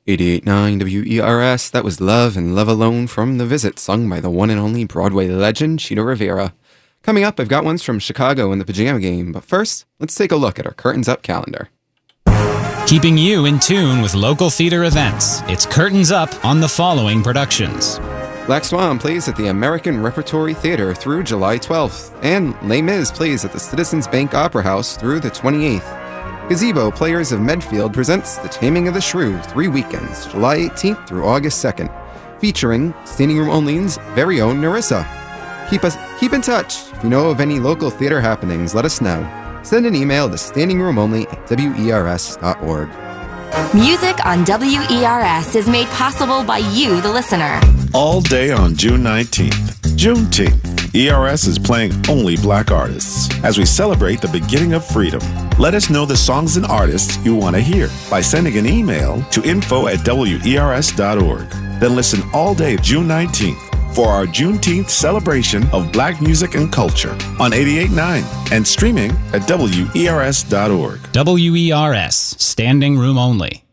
88.9 WERS, that was Love and Love Alone from The Visit, sung by the one and only Broadway legend Chita Rivera. Coming up, I've got ones from Chicago and the Pajama Game, but first, let's take a look at our Curtains Up calendar. Keeping you in tune with local theater events, it's Curtains Up on the following productions. Black Swan plays at the American Repertory Theater through July 12th, and Les Mis plays at the Citizens Bank Opera House through the 28th. Gazebo Players of Medfield presents The Taming of the Shrew 3 weekends, July 18th through August 2nd, featuring Standing Room Only's very own Narissa. Keep in touch. If you know of any local theater happenings, let us know. Send an email to standingroomonly@wers.org. Music on WERS is made possible by you, the listener. All day on June 19th, Juneteenth, ERS is playing only Black artists as we celebrate the beginning of freedom. Let us know the songs and artists you want to hear by sending an email to info@wers.org. Then listen all day June 19th for our Juneteenth celebration of Black music and culture on 88.9 and streaming at WERS.org. WERS, Standing Room Only.